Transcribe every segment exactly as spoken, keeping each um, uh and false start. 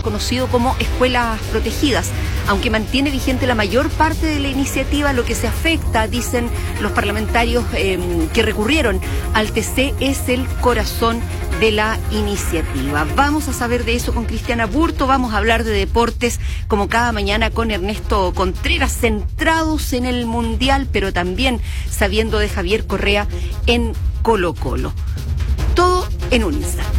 conocido como escuelas protegidas. Aunque mantiene vigente la mayor parte de la iniciativa, lo que se afecta, dicen los parlamentarios eh, que recurrieron al T C, es el corazón de la iniciativa. Vamos a saber de eso con Cristiana Burto, vamos a hablar de deportes como cada mañana con Ernesto Contreras, centrados en el Mundial, pero también sabiendo de Javier Correa en Colo-Colo. Todo en un instante.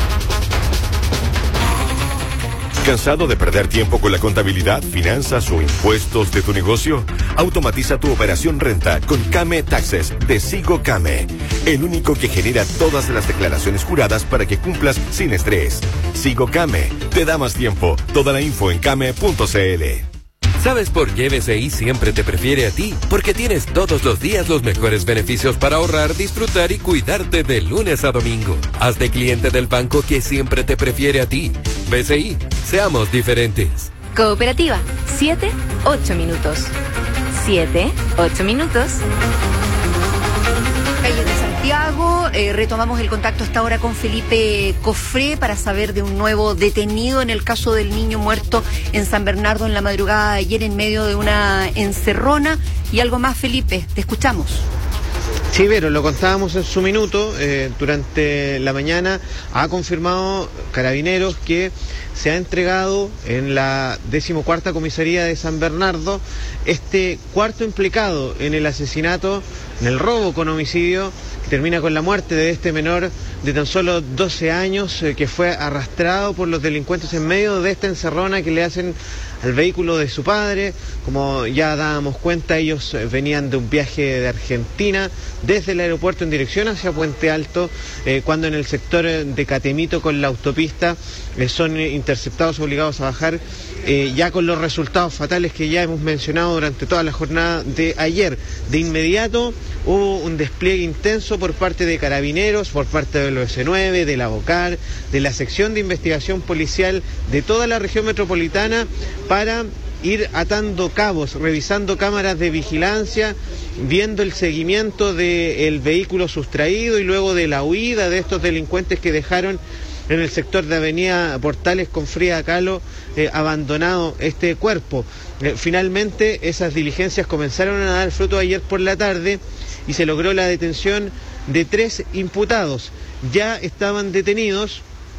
¿Cansado de perder tiempo con la contabilidad, finanzas o impuestos de tu negocio? Automatiza tu operación renta con Came Taxes de Sigo Came, el único que genera todas las declaraciones juradas para que cumplas sin estrés. Sigo Came, te da más tiempo. Toda la info en came punto c l. ¿Sabes por qué B C I siempre te prefiere a ti? Porque tienes todos los días los mejores beneficios para ahorrar, disfrutar y cuidarte de lunes a domingo. Hazte cliente del banco que siempre te prefiere a ti. B C I, seamos diferentes. Cooperativa, siete, ocho minutos. siete, ocho minutos. Calles de Santiago, eh, retomamos el contacto hasta ahora con Felipe Cofré para saber de un nuevo detenido en el caso del niño muerto en San Bernardo en la madrugada de ayer en medio de una encerrona. Y algo más, Felipe, te escuchamos. Sí, Vero, lo contábamos en su minuto, eh, durante la mañana ha confirmado Carabineros que se ha entregado en la decimocuarta comisaría de San Bernardo este cuarto implicado en el asesinato, en el robo con homicidio, que termina con la muerte de este menor de tan solo doce años, eh, que fue arrastrado por los delincuentes en medio de esta encerrona que le hacen al vehículo de su padre. Como ya dábamos cuenta, ellos venían de un viaje de Argentina desde el aeropuerto en dirección hacia Puente Alto, eh, cuando en el sector de Catemito con la autopista eh, son interceptados, obligados a bajar, eh, ya con los resultados fatales que ya hemos mencionado durante toda la jornada de ayer. De inmediato hubo un despliegue intenso por parte de Carabineros, por parte del O S nueve, de la BOCAR, de la sección de investigación policial de toda la región metropolitana, para ir atando cabos, revisando cámaras de vigilancia, viendo el seguimiento del vehículo sustraído y luego de la huida de estos delincuentes que dejaron en el sector de Avenida Portales con Frida Kahlo eh, abandonado este cuerpo. Eh, finalmente esas diligencias comenzaron a dar fruto ayer por la tarde y se logró la detención de tres imputados. Ya estaban detenidos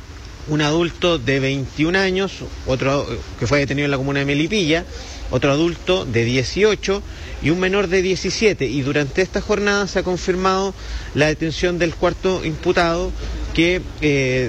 un adulto de veintiún años, otro que fue detenido en la comuna de Melipilla, otro adulto de dieciocho y un menor de diecisiete. Y durante esta jornada se ha confirmado la detención del cuarto imputado que, eh,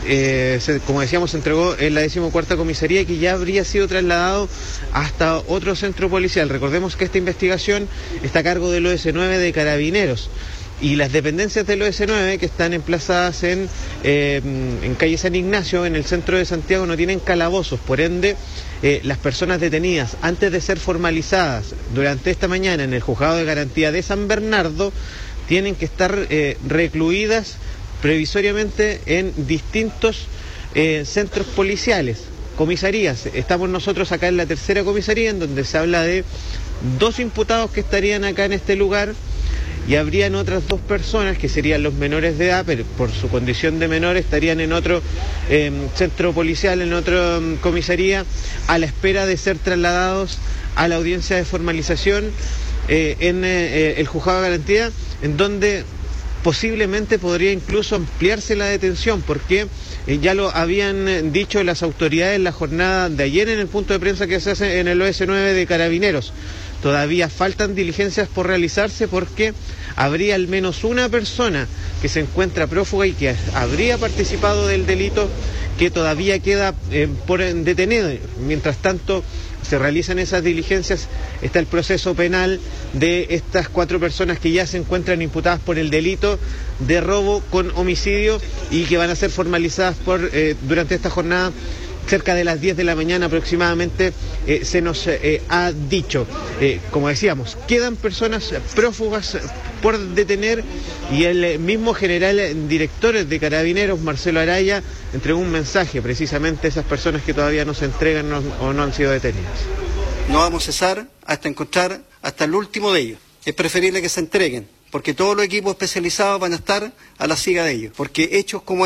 eh, se, como decíamos, se entregó en la decimocuarta comisaría y que ya habría sido trasladado hasta otro centro policial. Recordemos que esta investigación está a cargo del O S nueve de Carabineros. Y las dependencias del O S nueve, que están emplazadas en, eh, en calle San Ignacio, en el centro de Santiago, no tienen calabozos. Por ende, eh, las personas detenidas, antes de ser formalizadas durante esta mañana en el Juzgado de Garantía de San Bernardo, tienen que estar eh, recluidas previsoriamente en distintos eh, centros policiales, comisarías. Estamos nosotros acá en la tercera comisaría, en donde se habla de dos imputados que estarían acá en este lugar. Y habrían otras dos personas que serían los menores de edad, pero por su condición de menor estarían en otro eh, centro policial, en otra um, comisaría, a la espera de ser trasladados a la audiencia de formalización eh, en eh, el Juzgado de Garantía, en donde posiblemente podría incluso ampliarse la detención, porque eh, ya lo habían dicho las autoridades en la jornada de ayer en el punto de prensa que se hace en el O S nueve de Carabineros. Todavía faltan diligencias por realizarse porque habría al menos una persona que se encuentra prófuga y que habría participado del delito que todavía queda eh, por detenido. Mientras tanto se realizan esas diligencias, está el proceso penal de estas cuatro personas que ya se encuentran imputadas por el delito de robo con homicidio y que van a ser formalizadas por eh, durante esta jornada. Cerca de las diez de la mañana aproximadamente eh, se nos eh, ha dicho. Eh, como decíamos, quedan personas prófugas por detener y el mismo general director de Carabineros, Marcelo Araya, entregó un mensaje precisamente a esas personas que todavía no se entregan no, o no han sido detenidas. No vamos a cesar hasta encontrar hasta el último de ellos. Es preferible que se entreguen, porque todos los equipos especializados van a estar a la siga de ellos, porque hechos como estos,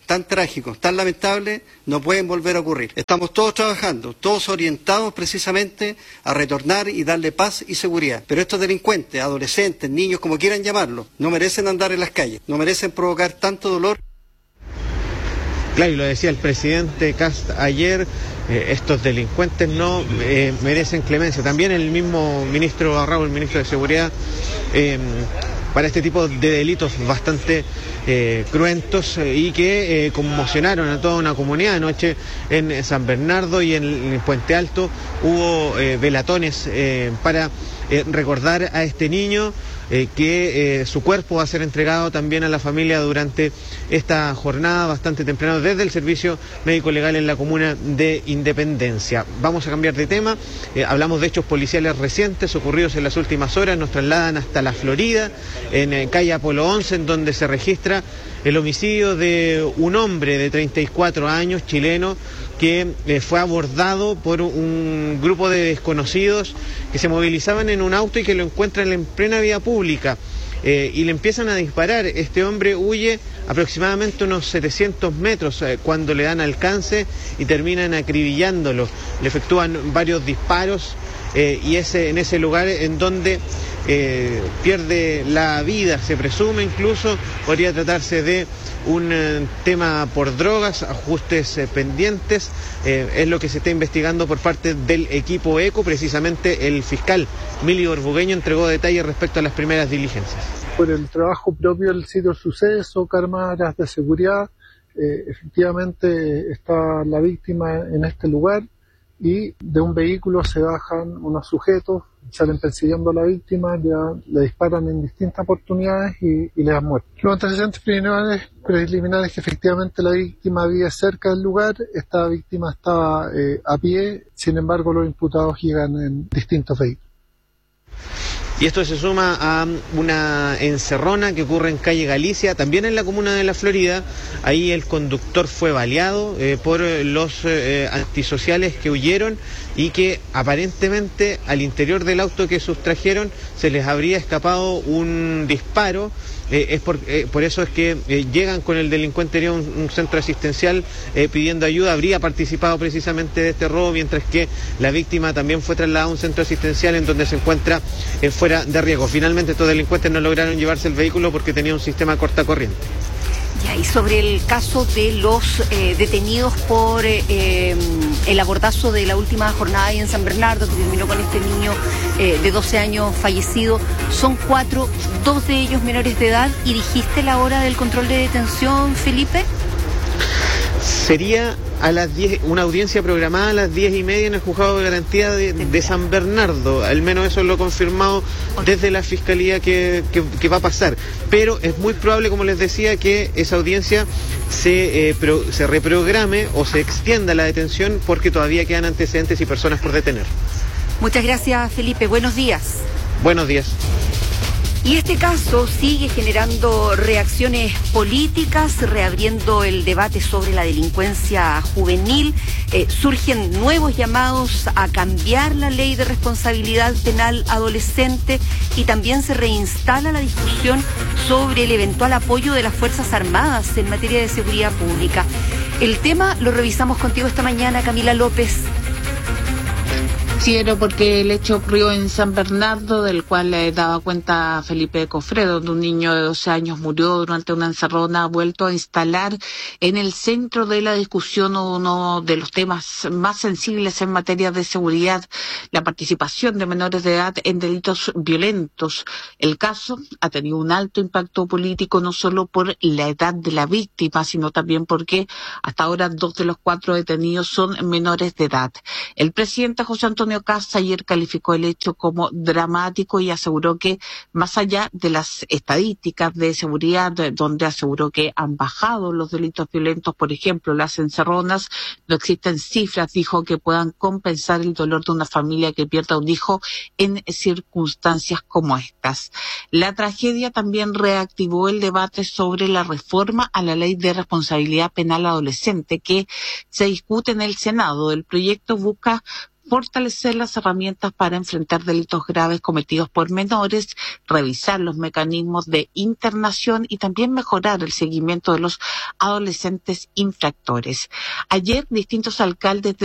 tan trágicos, tan lamentables, no pueden volver a ocurrir. Estamos todos trabajando, todos orientados precisamente a retornar y darle paz y seguridad. Pero estos delincuentes, adolescentes, niños, como quieran llamarlos, no merecen andar en las calles, no merecen provocar tanto dolor. Claro, y lo decía el presidente Kast ayer, eh, estos delincuentes no eh, merecen clemencia. También el mismo ministro Arrau, el ministro de Seguridad, eh, para este tipo de delitos bastante eh, cruentos eh, y que eh, conmocionaron a toda una comunidad. Anoche en San Bernardo y en, en Puente Alto hubo eh, velatones eh, para eh, recordar a este niño, Eh, que eh, su cuerpo va a ser entregado también a la familia durante esta jornada bastante temprano desde el Servicio Médico Legal en la comuna de Independencia. Vamos a cambiar de tema, eh, hablamos de hechos policiales recientes ocurridos en las últimas horas, nos trasladan hasta la Florida, en eh, calle Apolo once, en donde se registra el homicidio de un hombre de treinta y cuatro años, chileno, que eh, fue abordado por un grupo de desconocidos que se movilizaban en un auto y que lo encuentran en plena vía pública eh, y le empiezan a disparar. Este hombre huye aproximadamente unos setecientos metros eh, cuando le dan alcance y terminan acribillándolo. Le efectúan varios disparos eh, y es en ese lugar en donde eh, pierde la vida, se presume incluso, podría tratarse de un eh, tema por drogas, ajustes eh, pendientes, eh, es lo que se está investigando por parte del equipo ECO. Precisamente el fiscal Milly Orbugueño entregó detalles respecto a las primeras diligencias. Por el trabajo propio del sitio del suceso, cámaras de seguridad, eh, efectivamente está la víctima en este lugar y de un vehículo se bajan unos sujetos, salen persiguiendo a la víctima, ya le disparan en distintas oportunidades y, y le dan muerte. Los antecedentes preliminares, preliminares que efectivamente la víctima vive cerca del lugar, esta víctima estaba eh, a pie, sin embargo los imputados llegan en distintos vehículos. Y esto se suma a una encerrona que ocurre en calle Galicia, también en la comuna de La Florida. Ahí el conductor fue baleado eh, por los eh, antisociales que huyeron y que aparentemente al interior del auto que sustrajeron se les habría escapado un disparo. Eh, es por, eh, por eso es que eh, llegan con el delincuente a un, un centro asistencial eh, pidiendo ayuda. Habría participado precisamente de este robo, mientras que la víctima también fue trasladada a un centro asistencial en donde se encuentra eh, fuera de riesgo. Finalmente estos delincuentes no lograron llevarse el vehículo porque tenía un sistema cortacorriente. Ya, y sobre el caso de los eh, detenidos por eh, eh, el abordazo de la última jornada ahí en San Bernardo, que terminó con este niño eh, de doce años fallecido, son cuatro, dos de ellos menores de edad. ¿Y dijiste la hora del control de detención, Felipe? Sería a las diez, una audiencia programada a las diez y media en el juzgado de garantía de, de San Bernardo. Al menos eso lo ha confirmado desde la fiscalía que, que, que va a pasar. Pero es muy probable, como les decía, que esa audiencia se, eh, pro, se reprograme o se extienda la detención porque todavía quedan antecedentes y personas por detener. Muchas gracias, Felipe. Buenos días. Buenos días. Y este caso sigue generando reacciones políticas, reabriendo el debate sobre la delincuencia juvenil. Eh, surgen nuevos llamados a cambiar la ley de responsabilidad penal adolescente y también se reinstala la discusión sobre el eventual apoyo de las Fuerzas Armadas en materia de seguridad pública. El tema lo revisamos contigo esta mañana, Camila López. Quiero porque el hecho ocurrió en San Bernardo, del cual le daba cuenta Felipe Cofredo, donde un niño de doce años murió durante una encerrona, ha vuelto a instalar en el centro de la discusión uno de los temas más sensibles en materia de seguridad, la participación de menores de edad en delitos violentos. El caso ha tenido un alto impacto político, no solo por la edad de la víctima, sino también porque hasta ahora dos de los cuatro detenidos son menores de edad. El presidente José Antonio Kast ayer calificó el hecho como dramático y aseguró que, más allá de las estadísticas de seguridad, donde aseguró que han bajado los delitos violentos, por ejemplo, las encerronas, no existen cifras, dijo, que puedan compensar el dolor de una familia que pierda un hijo en circunstancias como estas. La tragedia también reactivó el debate sobre la reforma a la ley de responsabilidad penal adolescente que se discute en el Senado. El proyecto busca fortalecer las herramientas para enfrentar delitos graves cometidos por menores, revisar los mecanismos de internación y también mejorar el seguimiento de los adolescentes infractores. Ayer, distintos alcaldes de